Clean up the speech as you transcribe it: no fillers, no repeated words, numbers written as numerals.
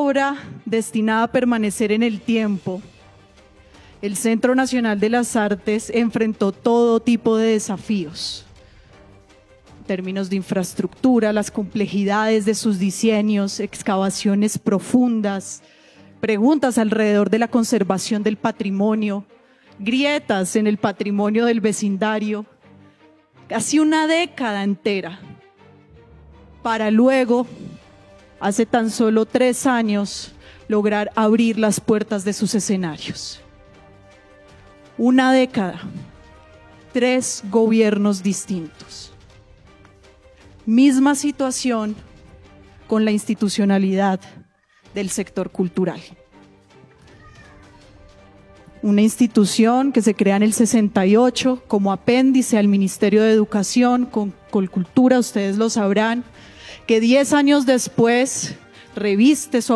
obra destinada a permanecer en el tiempo, el Centro Nacional de las Artes enfrentó todo tipo de desafíos, en términos de infraestructura, las complejidades de sus diseños, excavaciones profundas, preguntas alrededor de la conservación del patrimonio, grietas en el patrimonio del vecindario, casi una década entera, para luego, hace tan solo 3 años, lograr abrir las puertas de sus escenarios. Una década, 3 gobiernos distintos. Misma situación con la institucionalidad del sector cultural. Una institución que se crea en el 68 como apéndice al Ministerio de Educación, con Colcultura, ustedes lo sabrán, que 10 años después reviste su